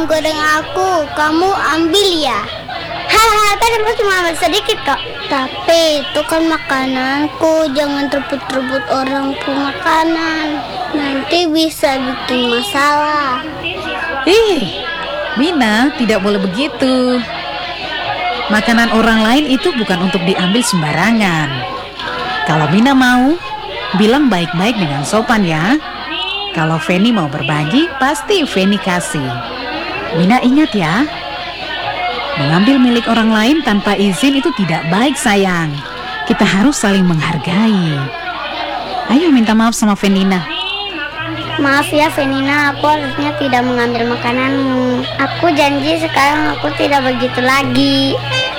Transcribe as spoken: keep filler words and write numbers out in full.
goreng aku, kamu ambil ya? Haha, kan aku cuma ambil sedikit kok. Tapi itu kan makananku, jangan rebut-rebut orang punya makanan. Nanti bisa bikin masalah. Ih, Mina, tidak boleh begitu. Makanan orang lain itu bukan untuk diambil sembarangan. Kalau Mina mau, bilang baik-baik dengan sopan ya. Kalau Feni mau berbagi, pasti Feni kasih. Mina ingat ya, mengambil milik orang lain tanpa izin itu tidak baik sayang. Kita harus saling menghargai. Ayo minta maaf sama Venina. Maaf ya Venina, aku harusnya tidak mengambil makananmu. Aku janji sekarang aku tidak begitu lagi.